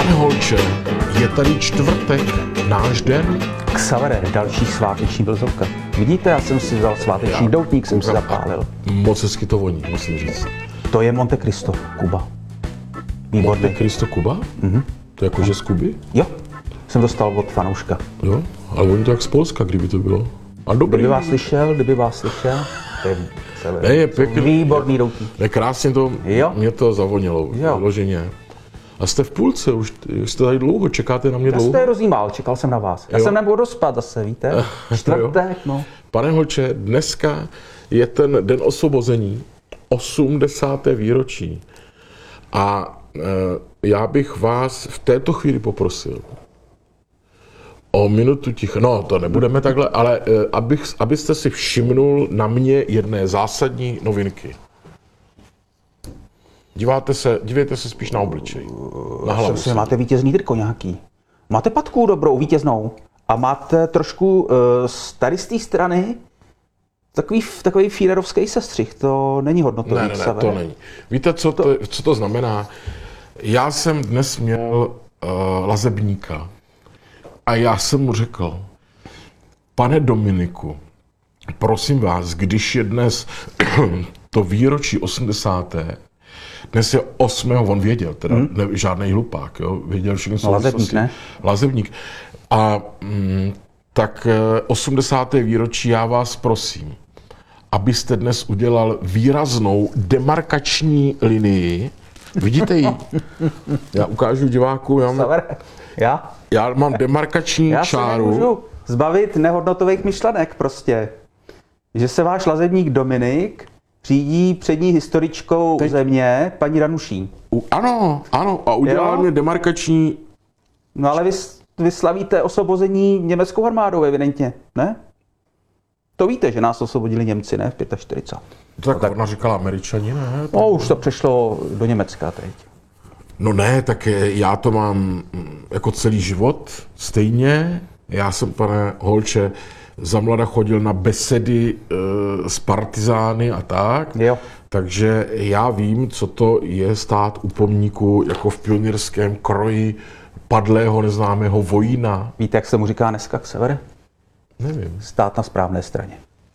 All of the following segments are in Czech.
Pane Holče, je tady čtvrtek, náš den. Xavere, další sváteční vlzovka. Vidíte, já jsem si vzal sváteční doutník, jsem si zapálil. Moc hezky to voní, musím říct. To je Monte Cristo, Kuba. Výborný. Monte Cristo, Kuba? Mhm. To je jakože z Kuby? Jo, jsem dostal od fanouška. Jo, ale oni to jak z Polska, kdyby to bylo. A dobrý. Kdyby vás slyšel, to je celé. Ne, je pěkný. Výborný doutník. Ne, krásně to, Jo. mě to zavonilo, vyloženě. A jste v půlce, už jste tady dlouho, čekáte na mě Já jsem dlouho? tady rozjímal, čekal jsem na vás. Já jsem nemohl dospat zase, víte? Čtvrtek, no. Pane Holče, dneska je ten den osvobození, 80. výročí. A já bych vás v této chvíli poprosil o minutu ticha. No, to nebudeme takhle, ale abyste si všimnul na mě jedné zásadní novinky. Dívejte se spíš na obličej. Na hlavu. Máte vítězný triko nějaký. Máte patku dobrou, vítěznou. A máte trošku tady z té strany takový Führerovský sestřih. To není hodnotový. Ne, to není. Víte, co to znamená? Já jsem dnes měl lazebníka a já jsem mu řekl, pane Dominiku, prosím vás, když je dnes to výročí 80. Dnes je 8. On věděl, teda žádnej hlupák, jo? Věděl všechny souvislosti. Lazebník, ne? Lazebník. A tak 80. výročí já vás prosím, abyste dnes udělal výraznou demarkační linii. Vidíte ji? Já ukážu divákům. Já mám demarkační čáru. Já se nemůžu zbavit nehodnotových myšlenek prostě. Že se váš lazebník Dominik řídí přední historičkou země, paní Danuší. Ano, a udělal mě demarkační... No ale vy slavíte osvobození německou armádou evidentně, ne? To víte, že nás osvobodili Němci, ne? V 45. Tak ona říkala Američani, ne? No, už to přešlo do Německa teď. No ne, tak já to mám jako celý život stejně. Já jsem, pane Holče, za mlada chodil na besedy s partizány a tak. Jo. Takže já vím, co to je stát u pomníku jako v pionýrském kroji padlého neznámého vojína. Víte, jak se mu říká dneska Xavere? Nevím. Stát na správné straně.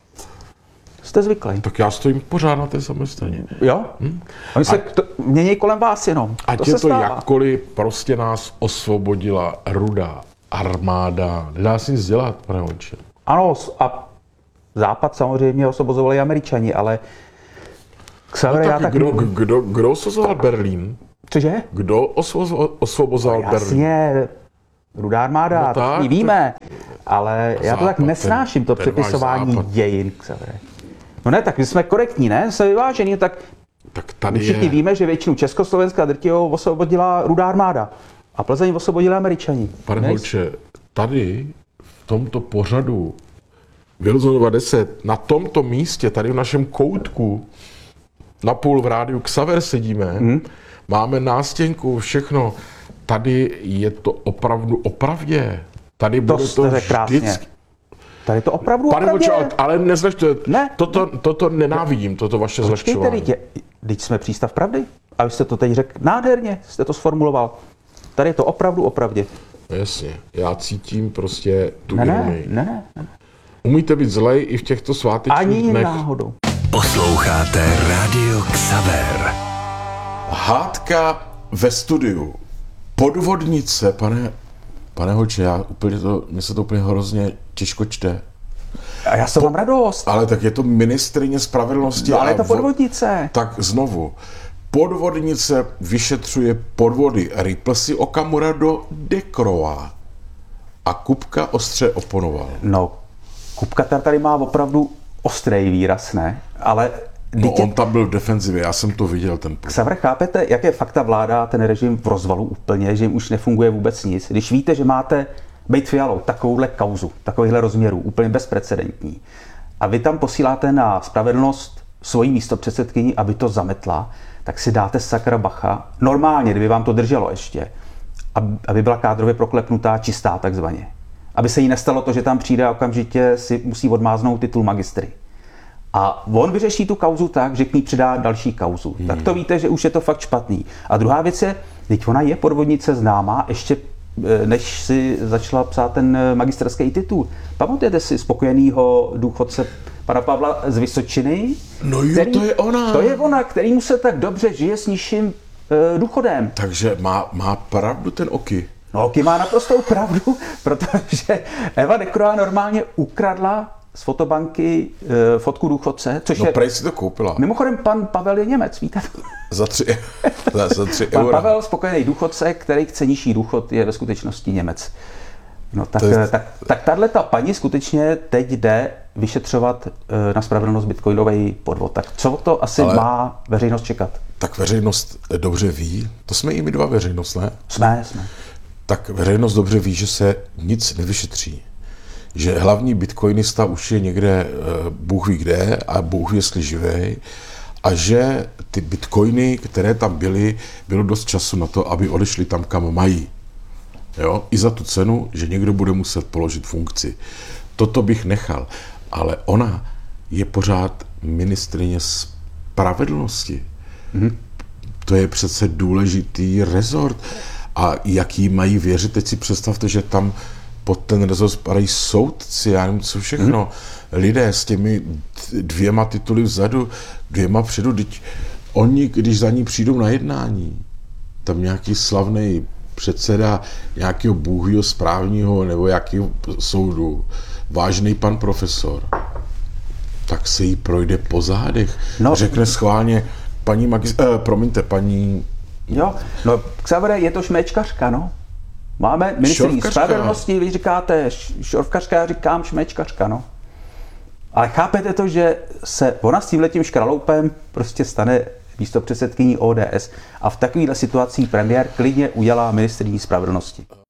Jste zvyklý. Tak já stojím pořád na té samé straně. Jo? Oni se mění kolem vás jenom. Ať je to jakkoliv, prostě nás osvobodila Rudá armáda. Nedá si nic dělat, pane Holče. Ano, a Západ samozřejmě osvobozovali Američani, ale Xavere, no tak kdo osvobozoval Berlín? Cože? Kdo osvobozoval Berlín? Jasně, Rudá armáda, no tak, to víme, ale já to tak nesnáším, to přepisování dějin, Xavere. No ne, tak my jsme korektní, ne? Jsme vyvážení, tak tady všichni víme, že většinu Československa drtivou osvobodila Rudá armáda a Plzeň osvobodila Američani. Pane Holče, tady v tomto pořadu Wilsonova 10, na tomto místě, tady v našem koutku, napůl v rádiu Xaver sedíme, máme nástěnku, všechno. Tady je to opravdu opravdě. Tady bude to vždycky. Tady to opravdu Pane opravdě. Holče, ale nezlehčujte. Ne. Toto nenávidím, toto vaše zlehčování. Teď jsme přístav pravdy. A vy jste to teď řekl nádherně, jste to sformuloval. Tady je to opravdu opravdě. Jasně, já cítím prostě tu ironii. Ne. Umíte být zlej i v těchto svátečních dnech? Ani náhodou. Posloucháte Radio Xaver. Hádka ve studiu. Podvodnice, pane Holče, mně se to úplně hrozně těžko čte. A já jsem mám radost. Ale tak je to ministryně spravedlnosti. No, ale je to podvodnice. Tak znovu. Podvodnice vyšetřuje podvody. Rýpl si Okamura do Dekrova. A Kupka ostře oponoval. No, Kupka tady má opravdu ostrý výraz, ne? Ale... No, on tam byl v defenzivě, já jsem to viděl, ten problém. Xaver, chápete, jaké fakta vládá ten režim v rozvalu úplně, že jim už nefunguje vůbec nic? Když víte, že máte bejt Fialou takovouhle kauzu, takovýchhle rozměrů, úplně bezprecedentní, a vy tam posíláte na spravedlnost svoji místopředsedkyni, aby to zametla, tak si dáte sakra bacha, normálně, kdyby vám to drželo ještě, aby byla kádrově proklepnutá, čistá takzvaně. Aby se jí nestalo to, že tam přijde a okamžitě si musí odmáznout titul magistry. A on vyřeší tu kauzu tak, že k ní přidá další kauzu. Tak to víte, že už je to fakt špatný. A druhá věc je, Teď ona je podvodnice známá, ještě než si začala psát ten magisterský titul. Pamatujete si spokojenýho důchodce pana Pavla z Vysočiny? No jo, to je ona. To je ona, kterýmu se tak dobře žije s nižším důchodem. Takže má pravdu ten Oky. No, Oky má naprostou pravdu, protože Eva Dekroa normálně ukradla z fotobanky fotku důchodce, což No je... prej si to koupila. Mimochodem, pan Pavel je Němec, víte to? Za 3 Pan eura. Pavel, spokojený důchodce, který chce nižší důchod, je ve skutečnosti Němec. No tak, tak tato paní skutečně teď jde vyšetřovat na spravedlnost bitcoinový podvod. Tak co to asi má veřejnost čekat? Tak veřejnost dobře ví, to jsme i my dva veřejnost, ne? Jsme. Tak veřejnost dobře ví, že se nic nevyšetří. Že hlavní bitcoinista už je někde Bůh ví kde a Bůh ví, jestli živej. A že ty bitcoiny, které tam byly, bylo dost času na to, aby odešli tam, kam mají. Jo? I za tu cenu, že někdo bude muset položit funkci. Toto bych nechal. Ale ona je pořád ministryně spravedlnosti. To je přece důležitý rezort. A jaký mají věřit? Teď si představte, že tam pod ten rezort spadají soudci, já nevím co všechno. Lidé s těmi 2 tituly vzadu, 2 předu. Teď oni, když za ní přijdou na jednání, tam nějaký slavný předseda nějakého bůhvího správního nebo jakého soudu, vážný pan profesor, tak se jí projde po zádech. No. Řekne schválně, paní... Jo, no Xavere, je to šméčkařka, no. Máme ministryní spravedlnosti, vy říkáte šorvkařka, já říkám šméčkařka, no. Ale chápete to, že se ona s tímhletím škraloupem prostě stane místopředsedkyní ODS a v takovéhle situaci premiér klidně udělá ministryní spravedlnosti.